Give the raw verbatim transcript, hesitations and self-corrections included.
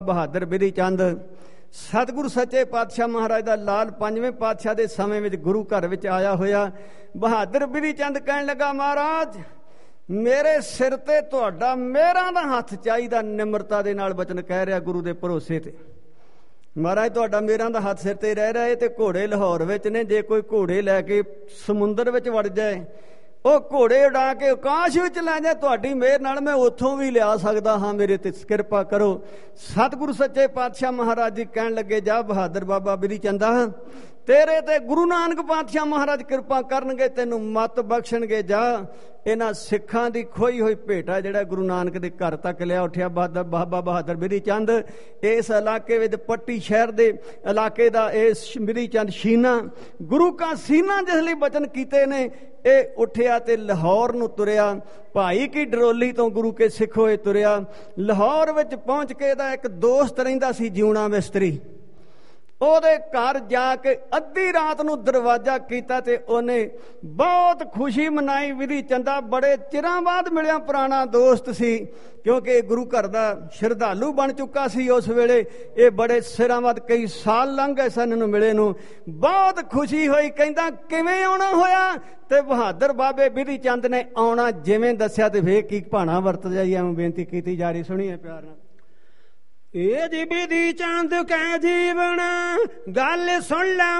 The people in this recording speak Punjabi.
ਬਹਾਦਰ ਬਿਧੀ ਚੰਦ ਸਤਿਗੁਰੂ ਸੱਚੇ ਪਾਤਸ਼ਾਹ ਮਹਾਰਾਜ ਦਾ ਲਾਲ ਪੰਜਵੇਂ ਪਾਤਸ਼ਾਹ ਦੇ ਸਮੇਂ ਵਿੱਚ ਗੁਰੂ ਘਰ ਵਿੱਚ ਆਇਆ ਹੋਇਆ ਬਹਾਦਰ ਬਿਧੀ ਚੰਦ ਕਹਿਣ ਲੱਗਾ, ਮਹਾਰਾਜ ਮੇਰੇ ਸਿਰ ਤੇ ਤੁਹਾਡਾ ਮਿਹਰਾਂ ਦਾ ਹੱਥ ਚਾਹੀਦਾ। ਨਿਮਰਤਾ ਦੇ ਨਾਲ ਬਚਨ ਕਹਿ ਰਿਹਾ ਗੁਰੂ ਦੇ ਭਰੋਸੇ ਤੇ। ਮਹਾਰਾਜ ਤੁਹਾਡਾ ਮਿਹਰਾਂ ਦਾ ਹੱਥ ਸਿਰ ਤੇ ਰਹਿ ਰਿਹਾ ਤੇ ਘੋੜੇ ਲਾਹੌਰ ਵਿੱਚ ਨੇ। ਜੇ ਕੋਈ ਘੋੜੇ ਲੈ ਕੇ ਸਮੁੰਦਰ ਵਿੱਚ ਵੜ ਜਾਏ, ਉਹ ਘੋੜੇ ਉਡਾ ਕੇ ਆਕਾਸ਼ ਵਿੱਚ ਲੈ ਜਾਏ, ਤੁਹਾਡੀ ਮਿਹਰ ਨਾਲ ਮੈਂ ਉੱਥੋਂ ਵੀ ਲਿਆ ਸਕਦਾ ਹਾਂ, ਮੇਰੇ ਤੇ ਕਿਰਪਾ ਕਰੋ। ਸਤਿਗੁਰੂ ਸੱਚੇ ਪਾਤਸ਼ਾਹ ਮਹਾਰਾਜ ਜੀ ਕਹਿਣ ਲੱਗੇ, ਜਾ ਬਹਾਦਰ ਬਾਬਾ ਬਿਧੀ ਚੰਦਾ, ਤੇਰੇ ਤੇ ਗੁਰੂ ਨਾਨਕ ਪਾਤਸ਼ਾਹ ਮਹਾਰਾਜ ਕਿਰਪਾ ਕਰਨਗੇ, ਤੈਨੂੰ ਮੱਤ ਬਖਸ਼ਣਗੇ। ਜਾ ਇਹਨਾਂ ਸਿੱਖਾਂ ਦੀ ਖੋਈ ਹੋਈ ਭੇਟਾ ਜਿਹੜਾ ਗੁਰੂ ਨਾਨਕ ਦੇ ਘਰ ਤੱਕ ਲਿਆ ਉੱਠਿਆ ਬਾਬਾ ਬਾਬਾ ਬਹਾਦਰ ਬਿਧੀ ਚੰਦ। ਇਸ ਇਲਾਕੇ ਵਿੱਚ ਪੱਟੀ ਸ਼ਹਿਰ ਦੇ ਇਲਾਕੇ ਦਾ ਇਸ ਬਿਧੀ ਚੰਦ ਸ਼ੀਨਾ, ਗੁਰੂ ਕਾ ਸੀਨਾ ਜਿਸ ਲਈ ਬਚਨ ਕੀਤੇ ਨੇ, ਇਹ ਉੱਠਿਆ ਤੇ ਲਾਹੌਰ ਨੂੰ ਤੁਰਿਆ। ਭਾਈ ਕੀ ਡਰੋਲੀ ਤੋਂ ਗੁਰੂ ਕੇ ਸਿੱਖ ਹੋਏ ਤੁਰਿਆ। ਲਾਹੌਰ ਵਿੱਚ ਪਹੁੰਚ ਕੇ ਇਹਦਾ ਇੱਕ ਦੋਸਤ ਰਹਿੰਦਾ ਸੀ ਜਿਉਣਾ ਮਿਸਤਰੀ। ਉਹਦੇ ਘਰ ਜਾ ਕੇ ਅੱਧੀ ਰਾਤ ਨੂੰ ਦਰਵਾਜ਼ਾ ਕੀਤਾ ਤੇ ਉਹਨੇ ਬਹੁਤ ਖੁਸ਼ੀ ਮਨਾਈ। ਬਿਧੀ ਚੰਦਾ ਬੜੇ ਚਿਰਾਂ ਬਾਅਦ ਮਿਲਿਆ, ਪੁਰਾਣਾ ਦੋਸਤ ਸੀ, ਕਿਉਂਕਿ ਇਹ ਗੁਰੂ ਘਰ ਦਾ ਸ਼ਰਧਾਲੂ ਬਣ ਚੁੱਕਾ ਸੀ ਉਸ ਵੇਲੇ। ਇਹ ਬੜੇ ਸਿਰਾਂ ਬਾਅਦ ਕਈ ਸਾਲ ਲੰਘ ਗਏ ਸਨ ਇਹਨੂੰ ਮਿਲੇ ਨੂੰ। ਬਹੁਤ ਖੁਸ਼ੀ ਹੋਈ। ਕਹਿੰਦਾ ਕਿਵੇਂ ਆਉਣਾ ਹੋਇਆ? ਤੇ ਬਹਾਦਰ ਬਾਬੇ ਬਿਧੀ ਚੰਦ ਨੇ ਆਉਣਾ ਜਿਵੇਂ ਦੱਸਿਆ ਤੇ ਫੇਰ ਕੀ ਭਾਣਾ ਵਰਤ ਜਾਈ, ਐਵੇਂ ਬੇਨਤੀ ਕੀਤੀ ਜਾ ਰਹੀ। ਸੁਣੀਏ ਪਿਆਰ ਨਾਲ। ਇਹ ਜੀ ਬਿਧੀ ਚੰਦ ਕੈ ਜੀਵਨ ਗੱਲ ਸੁਣ ਲੈ